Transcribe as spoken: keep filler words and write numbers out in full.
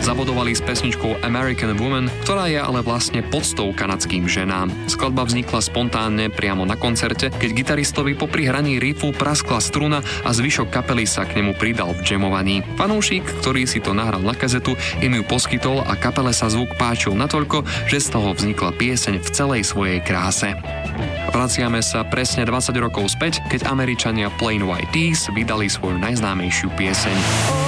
Zabodovali s pesničkou American Woman, ktorá je ale vlastne poctou kanadským ženám. Skladba vznikla spontánne priamo na koncerte, keď gitaristovi popri hraní riffu praskla struna a zvyšok kapely sa k nemu pridal v jamovaní. Fanúšik, ktorý si to nahral na kazetu, im ju poskytol a kapele sa zvuk páčil natoľko, že z toho vznikla pieseň v celej svojej kráse. Vraciame sa presne dvadsať rokov späť, keď Američania Plain White T's vydali svoju najznámejšiu pieseň.